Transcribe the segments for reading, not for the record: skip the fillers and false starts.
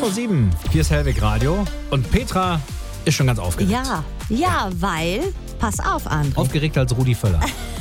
7:15. Hier ist Hellwig Radio. Und Petra ist schon ganz aufgeregt. Ja, weil, pass auf, André. Aufgeregt als Rudi Völler.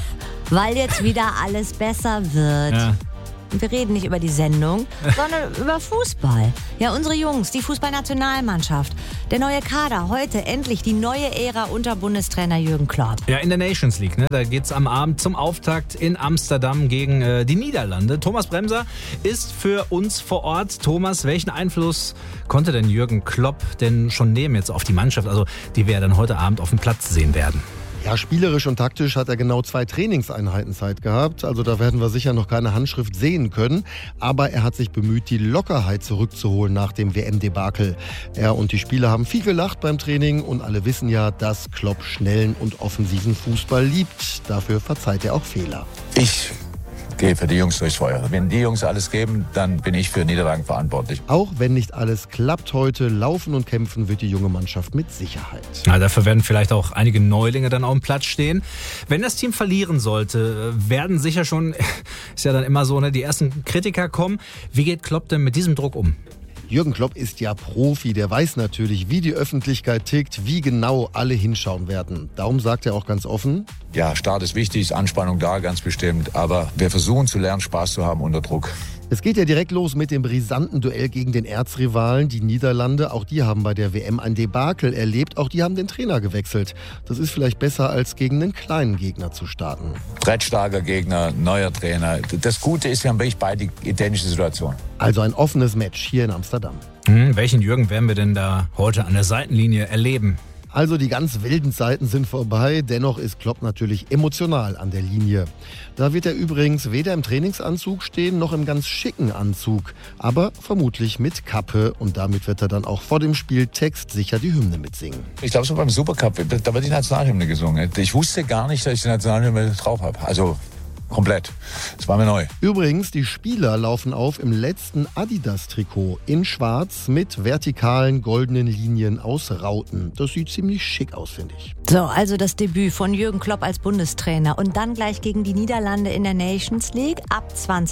Weil jetzt wieder alles besser wird. Ja. Und wir reden nicht über die Sendung, sondern über Fußball. Ja, unsere Jungs, die Fußballnationalmannschaft. Der neue Kader, heute endlich die neue Ära unter Bundestrainer Jürgen Klopp. Ja, in der Nations League, ne? Da geht's am Abend zum Auftakt in Amsterdam gegen die Niederlande. Thomas Bremser ist für uns vor Ort. Thomas, welchen Einfluss konnte denn Jürgen Klopp denn schon nehmen jetzt auf die Mannschaft, also die wir dann heute Abend auf dem Platz sehen werden? Ja, spielerisch und taktisch hat er genau 2 Trainingseinheiten Zeit gehabt. Also da werden wir sicher noch keine Handschrift sehen können. Aber er hat sich bemüht, die Lockerheit zurückzuholen nach dem WM-Debakel. Er und die Spieler haben viel gelacht beim Training und alle wissen ja, dass Klopp schnellen und offensiven Fußball liebt. Dafür verzeiht er auch Fehler. Ich gehe für die Jungs durchs Feuer. Wenn die Jungs alles geben, dann bin ich für Niederlagen verantwortlich. Auch wenn nicht alles klappt heute, laufen und kämpfen wird die junge Mannschaft mit Sicherheit. Ja, dafür werden vielleicht auch einige Neulinge dann auf dem Platz stehen. Wenn das Team verlieren sollte, werden sicher schon, ist ja dann immer so, ne, die ersten Kritiker kommen. Wie geht Klopp denn mit diesem Druck um? Jürgen Klopp ist ja Profi, der weiß natürlich, wie die Öffentlichkeit tickt, wie genau alle hinschauen werden. Darum sagt er auch ganz offen: Ja, Start ist wichtig, ist Anspannung da, ganz bestimmt. Aber wir versuchen zu lernen, Spaß zu haben unter Druck. Es geht ja direkt los mit dem brisanten Duell gegen den Erzrivalen, die Niederlande. Auch die haben bei der WM ein Debakel erlebt. Auch die haben den Trainer gewechselt. Das ist vielleicht besser, als gegen einen kleinen Gegner zu starten. Brettstarker Gegner, neuer Trainer. Das Gute ist, wir haben wirklich beide identische Situationen. Also ein offenes Match hier in Amsterdam. Welchen Jürgen werden wir denn da heute an der Seitenlinie erleben? Also die ganz wilden Zeiten sind vorbei, dennoch ist Klopp natürlich emotional an der Linie. Da wird er übrigens weder im Trainingsanzug stehen, noch im ganz schicken Anzug, aber vermutlich mit Kappe, und damit wird er dann auch vor dem Spiel textsicher die Hymne mitsingen. Ich glaube, so beim Supercup, da wird die Nationalhymne gesungen. Ich wusste gar nicht, dass ich die Nationalhymne drauf habe. Also komplett. Das war mir neu. Übrigens, die Spieler laufen auf im letzten Adidas-Trikot in schwarz mit vertikalen goldenen Linien aus Rauten. Das sieht ziemlich schick aus, finde ich. So, also das Debüt von Jürgen Klopp als Bundestrainer und dann gleich gegen die Niederlande in der Nations League ab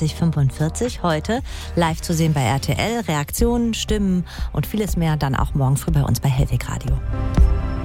20:45 heute. Live zu sehen bei RTL, Reaktionen, Stimmen und vieles mehr dann auch morgen früh bei uns bei Hellwig Radio.